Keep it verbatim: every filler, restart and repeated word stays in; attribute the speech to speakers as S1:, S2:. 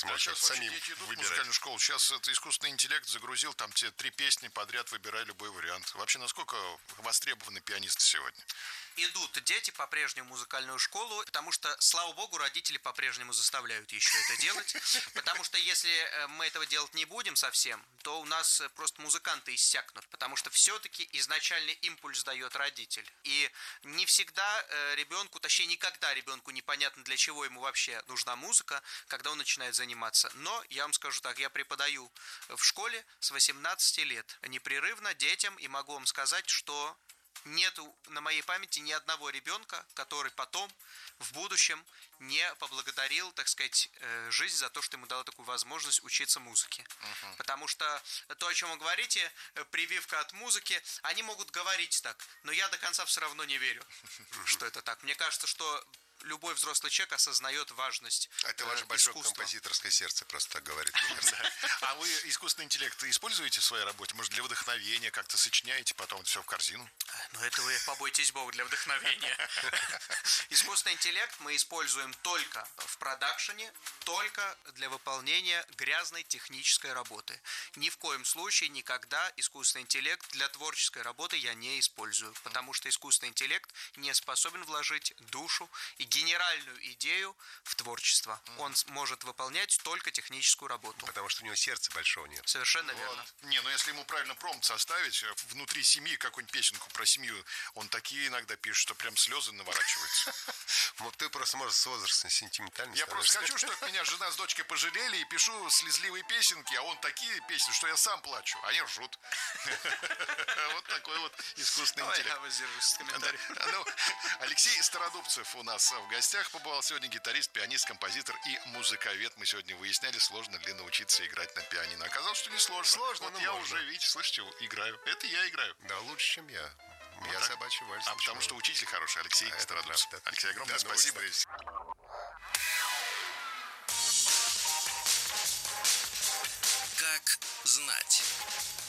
S1: возможность
S2: сейчас
S1: самим
S2: дети идут в
S1: выбирать.
S2: музыкальную школу. Сейчас это искусственный интеллект загрузил, там тебе три песни подряд, выбирай любой вариант. Вообще, насколько востребованы пианисты сегодня?
S3: Идут дети по-прежнему в музыкальную школу, потому что, слава богу, родители по-прежнему заставляют еще это делать. Потому что если мы этого делать не будем совсем, то у нас просто музыканты иссякнут. Потому что все-таки изначальный импульс дает родитель. И не всегда ребенку, точнее никогда ребенку непонятно, для чего ему вообще нужна музыка, когда он начинает заниматься. Но я вам скажу так, я преподаю в школе с восемнадцати лет непрерывно детям, и могу вам сказать, что нету на моей памяти ни одного ребенка, который потом, в будущем, не поблагодарил, так сказать, жизнь за то, что ему дала такую возможность учиться музыке. Uh-huh. Потому что то, о чем вы говорите, прививка от музыки, они могут говорить так, но я до конца все равно не верю, uh-huh. что это так. Мне кажется, что любой взрослый человек осознает важность искусства.
S1: Это ваше большое композиторское сердце просто так говорит.
S2: А вы искусственный интеллект используете в своей работе? Может, для вдохновения как-то сочиняете, потом все в корзину?
S3: Ну, это вы побойтесь Бога для вдохновения. Искусственный интеллект мы используем только в продакшене, только для выполнения грязной технической работы. Ни в коем случае никогда искусственный интеллект для творческой работы я не использую, потому что искусственный интеллект не способен вложить душу и генеральную идею в творчество. Mm-hmm. Он может выполнять только техническую работу.
S1: Потому что у него сердца большого нет.
S3: Совершенно
S2: вот.
S3: верно.
S2: Не, ну если ему правильно промпт составить, внутри семьи какую-нибудь песенку про семью, он такие иногда пишет, что прям слезы наворачиваются.
S1: Вот ты просто, может, с возрастом сентиментальный.
S2: Я просто хочу, чтобы меня жена с дочкой пожалели, и пишу слезливые песенки, а он такие песни, что я сам плачу. Они ржут. Вот такой вот искусственный интеллект.
S3: Я воздержусь от комментариев.
S2: Алексей Стародубцев у нас в гостях побывал сегодня, гитарист, пианист, композитор и музыковед. Мы сегодня выясняли, сложно ли научиться играть на пианино. Оказалось, что не сложно.
S1: Сложно,
S2: вот
S1: но
S2: я
S1: можно.
S2: уже, видите, слышите, играю. Это я играю.
S1: Да, лучше, чем я.
S2: Вот
S1: я
S2: так.
S1: собачий вальс.
S2: А потому что учитель хороший, Алексей
S1: а
S2: Стародубцев.
S1: Правда.
S2: Алексей, огромное
S1: да,
S2: спасибо.
S4: Как знать.